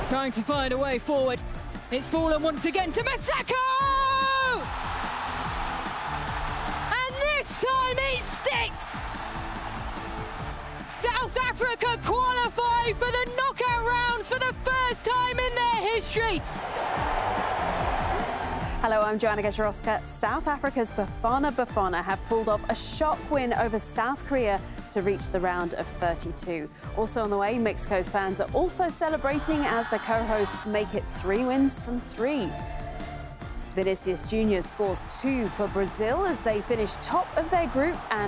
Trying to find a way forward. It's fallen once again to Maseko! And this time it sticks! South Africa qualify for the knockout rounds for the first time in their history. Hello, I'm Joanna Gajarowska. South Africa's Bafana Bafana have pulled off a shock win over South Korea to reach the round of 32. Also on the way, Mexico's fans are also celebrating as the co-hosts make it 3 wins from 3. Vinicius Jr. scores 2 for Brazil as they finish top of their group and